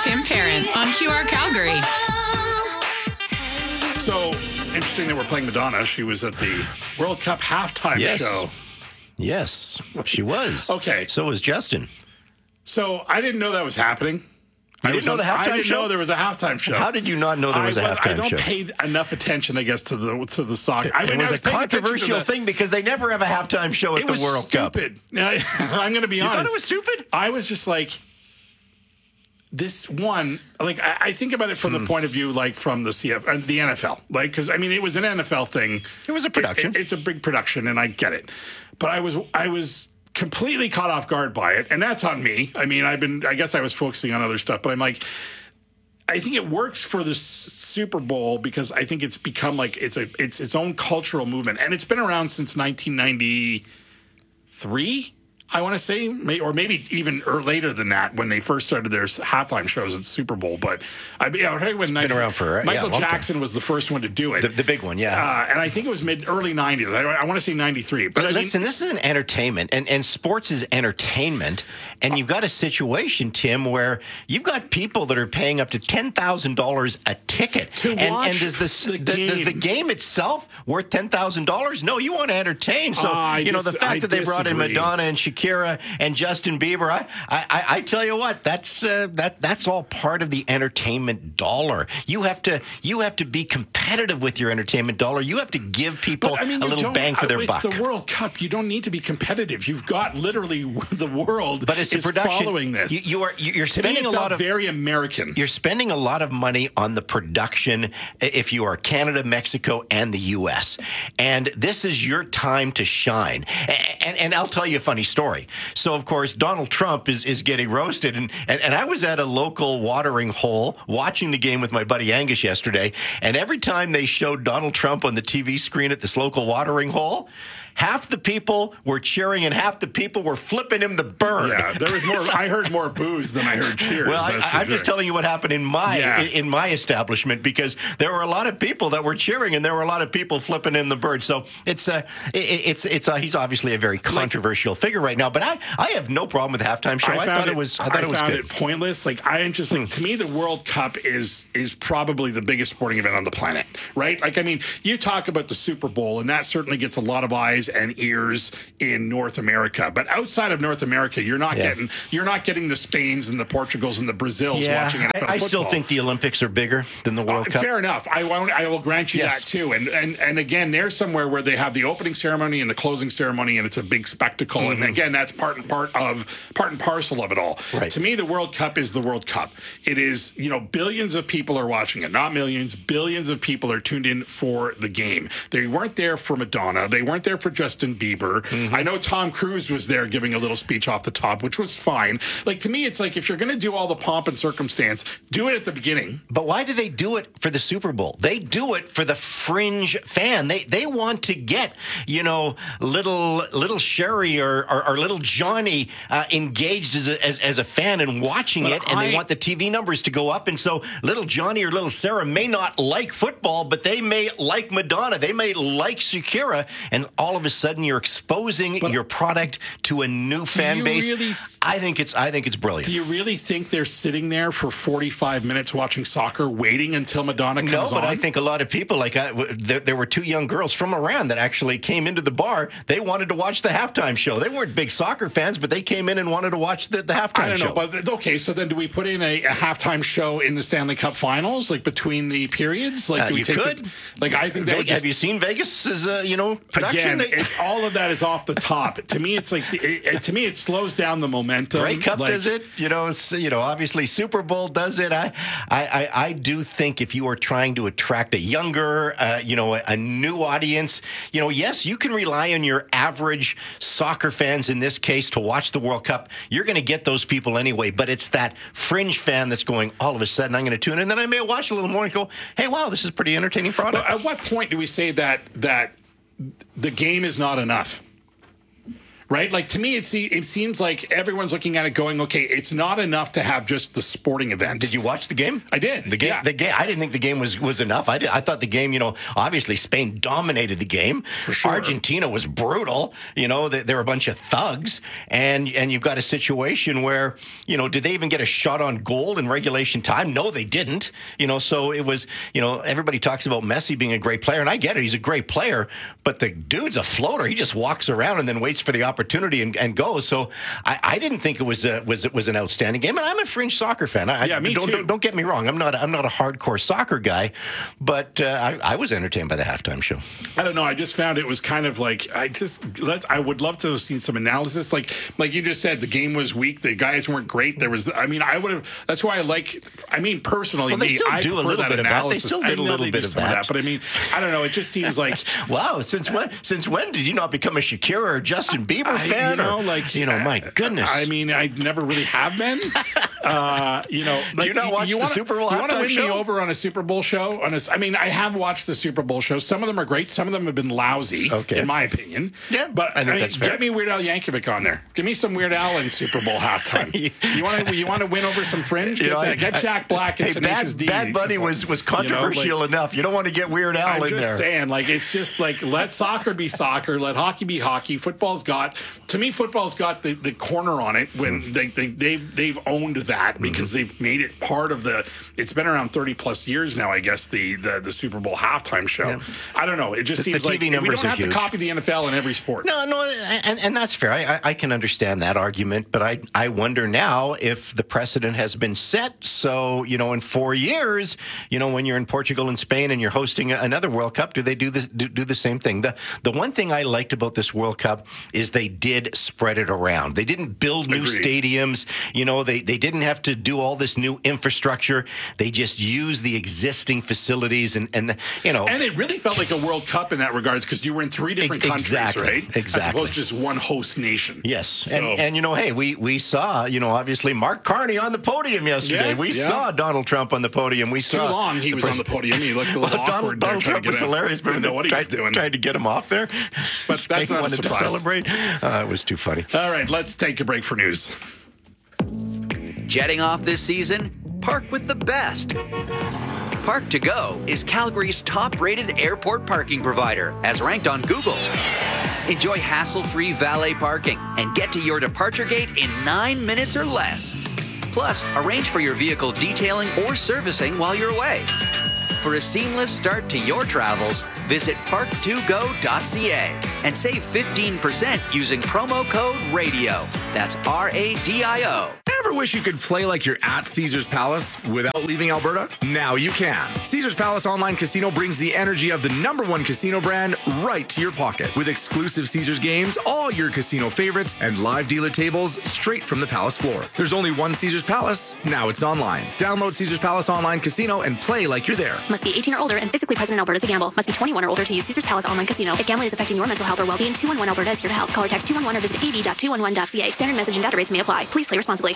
Tim Parent on QR Calgary. So interesting that we're playing Madonna. She was at the World Cup halftime show. Yes, she was. Okay. So was Justin. So I didn't know that was happening. You didn't know the halftime show? I didn't know there was a halftime show. How did you not know there was a halftime show? I don't pay enough attention, I guess, to the soccer. It was a controversial thing because they never have a halftime show at the World Cup. It was stupid. I'm going to be honest. You thought it was stupid? I was just like, this one, like, I think about it from the point of view, like, from the NFL. Like, because, I mean, it was an NFL thing. It was a production. It's a big production, and I get it. But I was completely caught off guard by it, and that's on me. I mean, I guess I was focusing on other stuff, but I'm like, I think it works for the Super Bowl because I think it's become like it's its own cultural movement, and it's been around since 1993. I want to say, or maybe even later than that, when they first started their halftime shows at the Super Bowl. But I heard when been around for Michael Jackson was the first one to do it, the big one, yeah. And I think it was early 90s. I want to say 93. But listen, this is an entertainment, and sports is entertainment. And you've got a situation, Tim, where you've got people that are paying up to $10,000 a ticket to watch the game. Does the game itself worth $10,000? No, you want to entertain. So the fact that they brought in Madonna and Shakira and Justin Bieber, I tell you what, that's all part of the entertainment dollar. You have to be competitive with your entertainment dollar. You have to give people a little bang for their buck. It's the World Cup. You don't need to be competitive. You've got literally the world. But it's a production. Following this. You're spending a lot of very American. You're spending a lot of money on the production if you are Canada, Mexico, and the U.S. And this is your time to shine. And I'll tell you a funny story. So, of course, Donald Trump is getting roasted. And I was at a local watering hole watching the game with my buddy Angus yesterday. And every time they showed Donald Trump on the TV screen at this local watering hole, half the people were cheering and half the people were flipping him the bird. Yeah, there was more. I heard more boos than I heard cheers. Well, I'm just telling you what happened in my establishment, because there were a lot of people that were cheering and there were a lot of people flipping him the bird. So he's obviously a very controversial figure right now. But I have no problem with the halftime show. I thought it was good. It pointless. Like, I am just like, to me, the World Cup is probably the biggest sporting event on the planet, right? Like, I mean, you talk about the Super Bowl, and that certainly gets a lot of eyes and ears in North America, but outside of North America, you're not getting the Spains and the Portugals and the Brazils watching NFL football. I still think the Olympics are bigger than the World Cup. Fair enough. I will grant you that too. And again, they're somewhere where they have the opening ceremony and the closing ceremony, and it's a big spectacle. Mm-hmm. And again, that's part and parcel of it all. Right. To me, the World Cup is the World Cup. It is, billions of people are watching it, not millions. Billions of people are tuned in for the game. They weren't there for Madonna. They weren't there for Justin Bieber. Mm-hmm. I know Tom Cruise was there giving a little speech off the top, which was fine. Like, to me, it's like, if you're going to do all the pomp and circumstance, do it at the beginning. But why do they do it for the Super Bowl? They do it for the fringe fan. They want to get, little Sherry or little Johnny engaged as a fan and watching it, and they want the TV numbers to go up. And so little Johnny or little Sarah may not like football, but they may like Madonna. They may like Shakira, and all of a sudden you're exposing your product to a new fan base. I think it's brilliant. Do you really think they're sitting there for 45 minutes watching soccer, waiting until Madonna comes on? No, but I think a lot of people, there were two young girls from Iran that actually came into the bar. They wanted to watch the halftime show. They weren't big soccer fans, but they came in and wanted to watch the halftime show. I don't know, but okay, so then do we put in a halftime show in the Stanley Cup Finals, like between the periods? Like, do we could. I think that have you seen Vegas' production? Again, all of that is off the top. To me, it's like it slows down the momentum. Grey Cup does it. Obviously Super Bowl does it. I do think if you are trying to attract a younger, a new audience, yes, you can rely on your average soccer fans in this case to watch the World Cup. You're going to get those people anyway, but it's that fringe fan that's going, all of a sudden I'm going to tune in, and then I may watch a little more and go, hey, wow, this is a pretty entertaining product. But at what point do we say that the game is not enough? right? Like, to me, it seems like everyone's looking at it going, okay, it's not enough to have just the sporting event. Did you watch the game? I did. The game. Yeah. The game. I didn't think the game was enough. I thought the game. Obviously Spain dominated the game. For sure. Argentina was brutal. They're a bunch of thugs, and you've got a situation where did they even get a shot on goal in regulation time? No, they didn't. So it was. Everybody talks about Messi being a great player, and I get it. He's a great player, but the dude's a floater. He just walks around and then waits for the opportunity and goes. So I didn't think it was an outstanding game. And I'm a fringe soccer fan. Me too. Don't get me wrong. I'm not a hardcore soccer guy, but I was entertained by the halftime show. I don't know. I just found it was kind of like I would love to have seen some analysis. Like you just said, the game was weak. The guys weren't great. I would have. That's why personally, I prefer that analysis. They still did a little bit of that. But I don't know. It just seems like wow. Since when did you not become a Shakira or Justin Bieber fan? My goodness. I never really have been. Do you not watch the Super Bowl halftime show? You want to win me over on a Super Bowl show? I have watched the Super Bowl show. Some of them are great. Some of them have been lousy, in my opinion. Yeah, but I think that's fair. Get me Weird Al Yankovic on there. Give me some Weird Al in Super Bowl halftime. You want to win over some fringe? Get Jack Black and Tenacious D. Bad Bunny was controversial enough. You don't want to get Weird Al in there. I'm just saying, it's just let soccer be soccer, let hockey be hockey. Football's got the corner on it when they've owned that because they've made it part of it's been around 30 plus years now, I guess, the Super Bowl halftime show. Yeah. I don't know. It just seems like we don't have to copy the NFL in every sport. No, and that's fair. I can understand that argument, but I wonder now if the precedent has been set. So, in 4 years, when you're in Portugal and Spain and you're hosting another World Cup, do they do the same thing? The one thing I liked about this World Cup is they did spread it around. They didn't build new stadiums. They didn't have to do all this new infrastructure. They just used the existing facilities and And it really felt like a World Cup in that regards because you were in 3 different countries, right? Exactly. As opposed to just one host nation. Yes. So, and hey, we saw, obviously Mark Carney on the podium yesterday. Yeah, we saw Donald Trump on the podium. We saw too long he was on the podium. He looked a little awkward. Donald Trump was hilarious. Didn't know what he was doing. Tried to get him off there. But that's not a surprise. To celebrate. It was too funny. All right, let's take a break for news. Jetting off this season? Park with the best. Park to Go is Calgary's top-rated airport parking provider, as ranked on Google. Enjoy hassle-free valet parking and get to your departure gate in 9 minutes or less. Plus, arrange for your vehicle detailing or servicing while you're away. For a seamless start to your travels, visit park2go.ca and save 15% using promo code RADIO. That's RADIO. Ever wish you could play like you're at Caesars Palace without leaving Alberta? Now you can. Caesars Palace Online Casino brings the energy of the #1 casino brand right to your pocket. With exclusive Caesars games, all your casino favorites, and live dealer tables straight from the Palace floor. There's only one Caesars Palace. Now it's online. Download Caesars Palace Online Casino and play like you're there. Must be 18 or older and physically present in Alberta to gamble. Must be 21 or older to use Caesars Palace Online Casino. If gambling is affecting your mental health or well-being, 211 Alberta is here to help. Call or text 211 or visit ab.211.ca. Standard message and data rates may apply. Please play responsibly.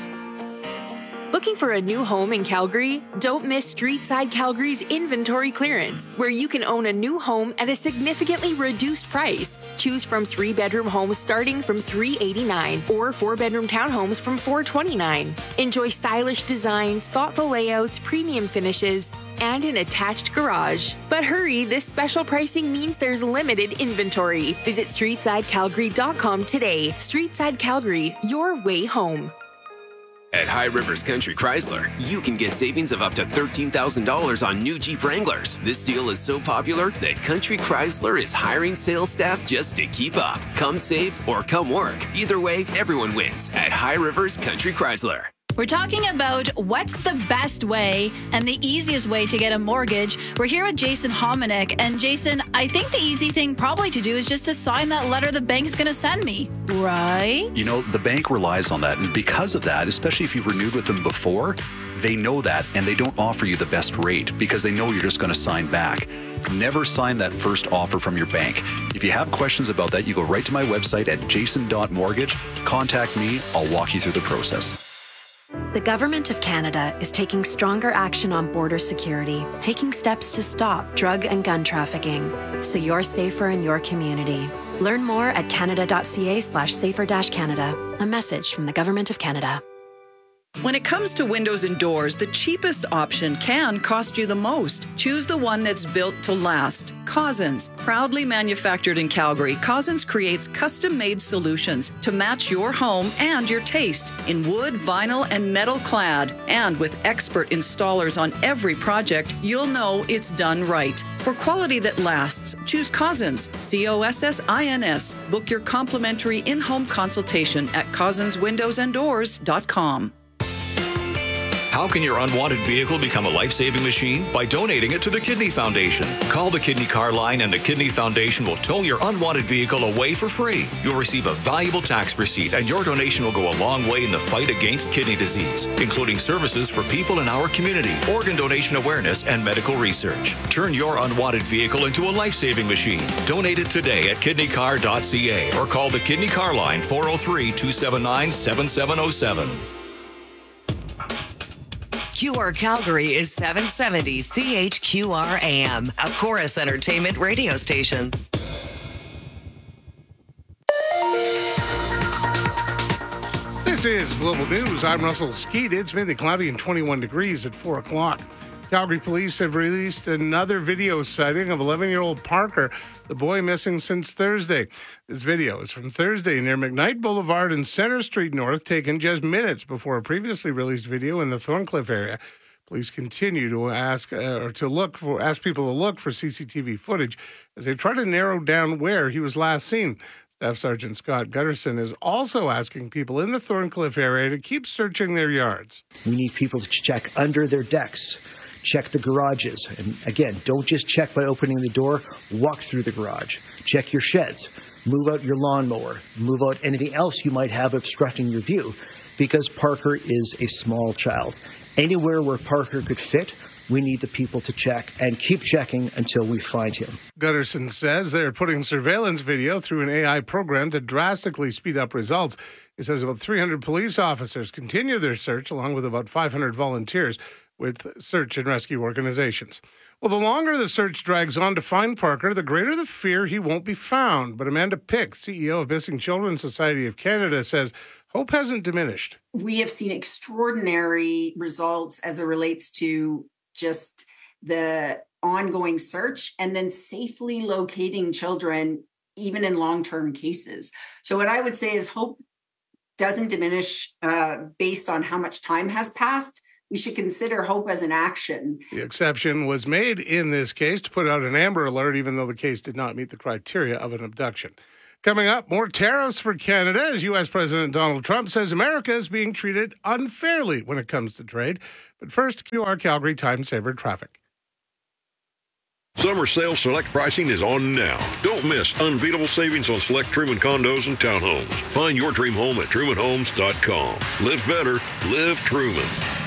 Looking for a new home in Calgary? Don't miss Streetside Calgary's inventory clearance, where you can own a new home at a significantly reduced price. Choose from 3-bedroom homes starting from $389 or 4-bedroom townhomes from $429. Enjoy stylish designs, thoughtful layouts, premium finishes, and an attached garage. But hurry, this special pricing means there's limited inventory. Visit StreetsideCalgary.com today. Streetside Calgary, your way home. At High Rivers Country Chrysler, you can get savings of up to $13,000 on new Jeep Wranglers. This deal is so popular that Country Chrysler is hiring sales staff just to keep up. Come save or come work. Either way, everyone wins at High Rivers Country Chrysler. We're talking about what's the best way and the easiest way to get a mortgage. We're here with Jason Hominick. And Jason, I think the easy thing probably to do is just to sign that letter the bank's going to send me, right? The bank relies on that. And because of that, especially if you've renewed with them before, they know that and they don't offer you the best rate because they know you're just going to sign back. Never sign that first offer from your bank. If you have questions about that, you go right to my website at jason.mortgage. Contact me. I'll walk you through the process. The Government of Canada is taking stronger action on border security, taking steps to stop drug and gun trafficking, so you're safer in your community. Learn more at canada.ca/safer-canada. A message from the Government of Canada. When it comes to windows and doors, the cheapest option can cost you the most. Choose the one that's built to last. Cousins. Proudly manufactured in Calgary, Cousins creates custom-made solutions to match your home and your taste in wood, vinyl, and metal clad. And with expert installers on every project, you'll know it's done right. For quality that lasts, choose Cousins, COSSINS. Book your complimentary in-home consultation at cousinswindowsanddoors.com. How can your unwanted vehicle become a life-saving machine? By donating it to the Kidney Foundation. Call the Kidney Car Line and the Kidney Foundation will tow your unwanted vehicle away for free. You'll receive a valuable tax receipt and your donation will go a long way in the fight against kidney disease, including services for people in our community, organ donation awareness, and medical research. Turn your unwanted vehicle into a life-saving machine. Donate it today at kidneycar.ca or call the Kidney Car Line 403-279-7707. QR Calgary is 770 CHQR AM, a Chorus Entertainment radio station. This is Global News. I'm Russell Skeet. It's mainly cloudy and 21 degrees at 4 o'clock. Calgary police have released another video sighting of 11-year-old Parker, the boy missing since Thursday. This video is from Thursday near McKnight Boulevard and Center Street North, taken just minutes before a previously released video in the Thorncliffe area. Police continue to ask people to look for CCTV footage as they try to narrow down where he was last seen. Staff Sergeant Scott Gutterson is also asking people in the Thorncliffe area to keep searching their yards. We need people to check under their decks. Check the garages. And again, don't just check by opening the door. Walk through the garage. Check your sheds. Move out your lawnmower. Move out anything else you might have obstructing your view, because Parker is a small child. Anywhere where Parker could fit, we need the people to check and keep checking until we find him. Gutterson says they're putting surveillance video through an AI program to drastically speed up results. He says about 300 police officers continue their search, along with about 500 volunteers with search and rescue organizations. Well, the longer the search drags on to find Parker, the greater the fear he won't be found. But Amanda Pick, CEO of Missing Children Society of Canada, says hope hasn't diminished. We have seen extraordinary results as it relates to just the ongoing search and then safely locating children, even in long-term cases. So what I would say is hope doesn't diminish based on how much time has passed. We should consider hope as an action. The exception was made in this case to put out an Amber Alert, even though the case did not meet the criteria of an abduction. Coming up, more tariffs for Canada as U.S. President Donald Trump says America is being treated unfairly when it comes to trade. But first, QR Calgary Time Saver traffic. Summer sale select pricing is on now. Don't miss unbeatable savings on select Truman condos and townhomes. Find your dream home at trumanhomes.com. Live better, live Truman.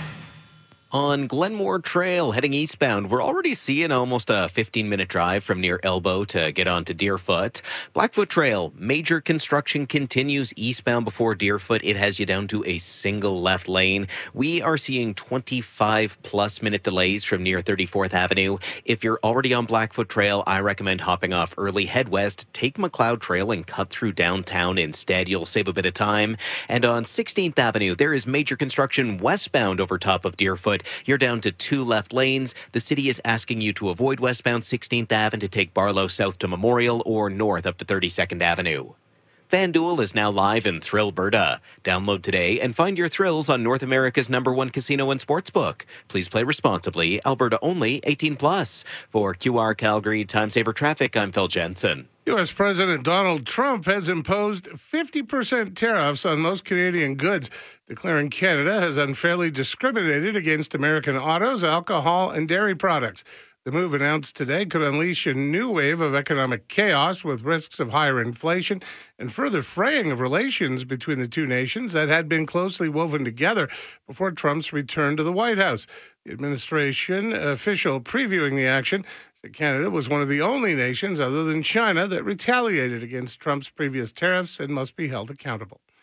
On Glenmore Trail, heading eastbound, we're already seeing almost a 15-minute drive from near Elbow to get onto Deerfoot. Blackfoot Trail, major construction continues eastbound before Deerfoot. It has you down to a single left lane. We are seeing 25-plus minute delays from near 34th Avenue. If you're already on Blackfoot Trail, I recommend hopping off early, head west, take McLeod Trail, and cut through downtown instead. You'll save a bit of time. And on 16th Avenue, there is major construction westbound over top of Deerfoot. You're down to 2 left lanes. The city is asking you to avoid westbound 16th Ave and to take Barlow south to Memorial or north up to 32nd Avenue. FanDuel is now live in Thrillberta. Download today and find your thrills on North America's #1 casino and sportsbook. Please play responsibly. Alberta only, 18+. For QR Calgary Time Saver Traffic, I'm Phil Jensen. U.S. President Donald Trump has imposed 50% tariffs on most Canadian goods, declaring Canada has unfairly discriminated against American autos, alcohol, and dairy products. The move announced today could unleash a new wave of economic chaos with risks of higher inflation and further fraying of relations between the two nations that had been closely woven together before Trump's return to the White House. The administration official previewing the action said Canada was one of the only nations other than China that retaliated against Trump's previous tariffs and must be held accountable.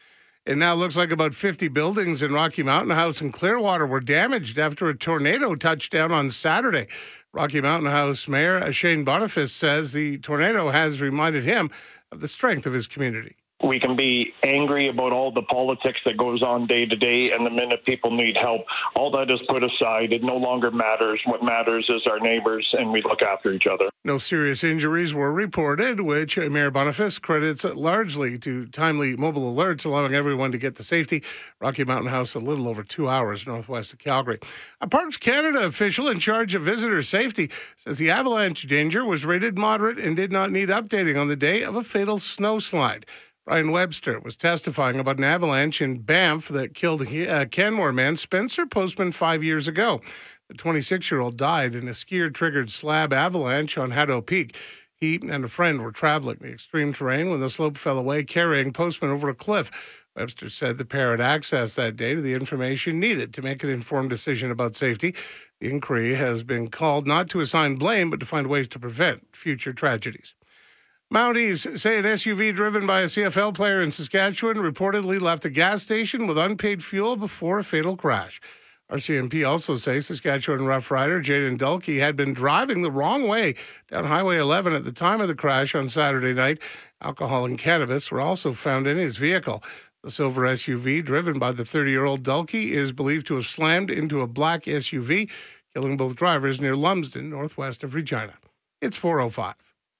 It now looks like about 50 buildings in Rocky Mountain House and Clearwater were damaged after a tornado touched down on Saturday. Rocky Mountain House Mayor Shane Boniface says the tornado has reminded him of the strength of his community. We can be angry about all the politics that goes on day to day, and the minute people need help, all that is put aside. It no longer matters. What matters is our neighbors, and we look after each other. No serious injuries were reported, which Mayor Boniface credits largely to timely mobile alerts, allowing everyone to get to safety. Rocky Mountain House, a little over 2 hours northwest of Calgary. A Parks Canada official in charge of visitor safety says the avalanche danger was rated moderate and did not need updating on the day of a fatal snowslide. Brian Webster was testifying about an avalanche in Banff that killed Canmore man Spencer Postman 5 years ago. The 26-year-old died in a skier-triggered slab avalanche on Haddo Peak. He and a friend were traveling the extreme terrain when the slope fell away, carrying Postman over a cliff. Webster said the pair had access that day to the information needed to make an informed decision about safety. The inquiry has been called not to assign blame, but to find ways to prevent future tragedies. Mounties say an SUV driven by a CFL player in Saskatchewan reportedly left a gas station with unpaid fuel before a fatal crash. RCMP also say Saskatchewan Rough Rider Jaden Dulkey had been driving the wrong way down Highway 11 at the time of the crash on Saturday night. Alcohol and cannabis were also found in his vehicle. The silver SUV driven by the 30-year-old Dulkey is believed to have slammed into a black SUV, killing both drivers near Lumsden, northwest of Regina. It's 4:05.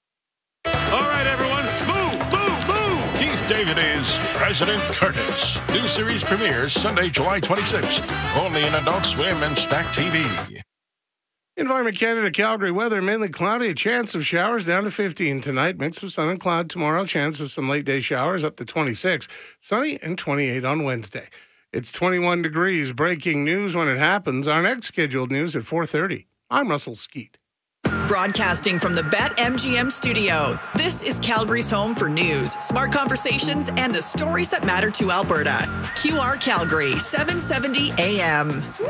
All right, everyone, move, move, move! Keith David is President Curtis. New series premieres Sunday, July 26th. Only in Adult Swim and Stack TV. Environment Canada Calgary weather, mainly cloudy, a chance of showers down to 15 tonight. Mix of sun and cloud tomorrow, chance of some late day showers up to 26. Sunny and 28 on Wednesday. It's 21 degrees. Breaking news when it happens. Our next scheduled news at 4:30. I'm Russell Skeet. Broadcasting from the BetMGM studio, this is Calgary's home for news, smart conversations, and the stories that matter to Alberta. QR Calgary, 770 AM.